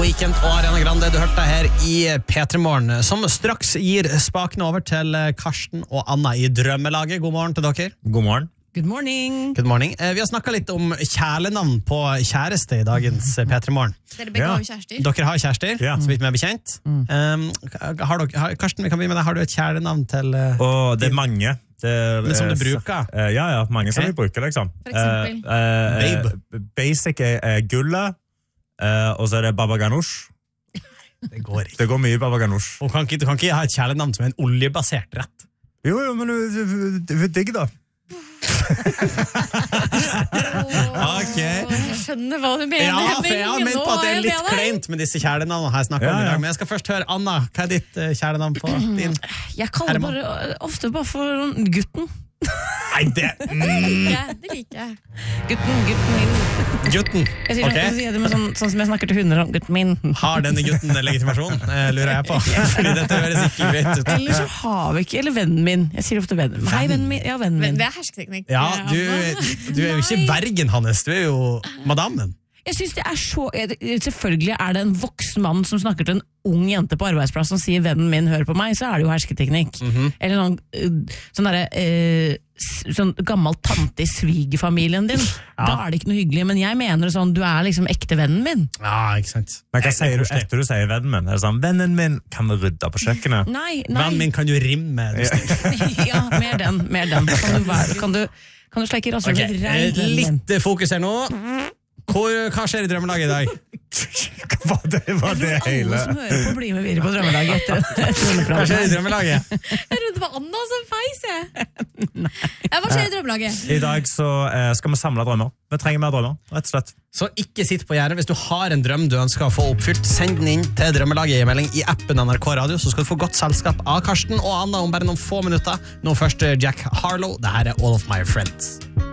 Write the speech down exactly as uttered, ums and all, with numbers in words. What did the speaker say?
Weekend og Ariana Grande. Du hørte her i P tre Morgen, som straks gir spaken over til Karsten og Anna i Drømmelaget. God morgen til dere. God morgen. Good morning. Good morning. Vi har snakket litt om kjælenavn på kjæreste i dagens P tre Morgen. Dere begge Ja. har jo kjærester. Dere har kjærester, Ja. så vidt vi er bekjent. Mm. Um, har dere, har, Karsten, vi kan begynne med deg. Har du et kjælenavn til... Uh, Og det er mange. Det er, Men som du eh, bruker? eh, ja, ja, mange som Ok. vi bruker, liksom. For eksempel? Eh, eh, Babe. Basic er, er gullet, eh, og så er det baba ganoush. det går ikke. Det går mye baba ganoush. Du kan, ikke, du kan ikke ha et kjælenavn som er en oljebasert rett. Jo, jo, men du, du, du, du digg da. Ok. Jeg skjønner hva du mener. Ja, for jeg har Henning. ment Nå på at det er er jeg litt med deg. kleint med disse kjælenavnene her jeg snakker om Ja, i ja. dag. Men jeg skal først høre, Anna, hva er ditt uh, kjælenavn på din? Jeg kaller Herman. bare ofte bare for gutten. Nei, det... Det liker jeg. Det liker jeg. Gutten, gutten min. Gutten. Jeg sier, Ok. jeg sier det med sånn, sånn som jeg snakker til hunder om. Gutten min. Har denne gutten legitimasjon? Eh, lurer jeg på. Fordi dette høres ikke greit ut. Eller så har vi ikke, eller vennen min. Jeg sier ofte vennen min. Hei, vennen min. Ja, vennen Men min. det er hersketeknikk. Ja, du, Anna. du er jo ikke Nei. vergen hans, du er jo madammen. Jeg synes det er så, selvfølgelig er det en voksen mann som snakker til en ung jente på arbeidsplass som sier vennen min hør på meg, så er det jo hersketeknikk. Eller noen, uh, sånn derre uh, s- sånn gammel tante i svigerfamilien din. Ja. Da er det ikke noe hyggelig, men jeg mener det sånn, du er liksom ekte vennen min. Ja, ikke sant. Men hva Nei, sier du koselig. etter du sier vennen min? Er det sånn, vennen min kan rydde på kjøkkenet? Nei, nei. Vennen min kan jo rimme. Ja, mer den, mer den. Kan du, være, kan du, kan du sleike rasshølet Ok, litt eh, rein, vennen min? litt fokus her nå. Hvor, hva skjer i Drømmelaget i dag? Var det, var det Alle hele? som hører på blir med videre på Drømmelaget etter, etter denne Hva skjer i praten. Drømmelaget? Jeg trodde det var Anna som feis, jeg. Ja, hva skjer i drømmelaget? I dag så eh, skal vi samle drømmer. Vi trenger mer drømmer, rett og slett. Så ikke sitt på gjerdet. Hvis du har en drøm du ønsker å få oppfylt, send den inn til Drømmelaget i melding i appen N R K Radio, så skal du få godt selskap av Karsten og Anna om bare noen få minutter. Nå først Jack Harlow. Dette er All of My Friends.